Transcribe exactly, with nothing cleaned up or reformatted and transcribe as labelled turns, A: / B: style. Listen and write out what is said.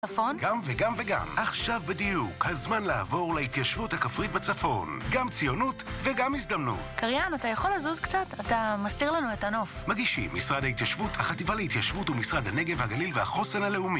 A: צפון?
B: גם וגם וגם. עכשיו בדיוק, הזמן לעבור להתיישבות הכפרית בצפון. גם ציונות וגם הזדמנות.
A: קריין, אתה יכול לזוז קצת? אתה מסתיר לנו את הנוף.
B: מגישים משרד ההתיישבות, החטיבה להתיישבות ומשרד הנגב, הגליל והחוסן הלאומי.